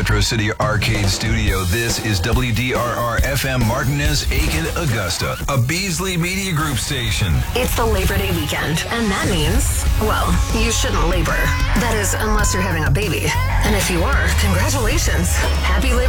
Retro City Arcade Studio. This is WDRR-FM Martinez, Aiken, Augusta, a Beasley Media Group station. It's the Labor Day weekend, and that means, well, you shouldn't labor. That is, unless you're having a baby. And if you are, congratulations. Happy Labor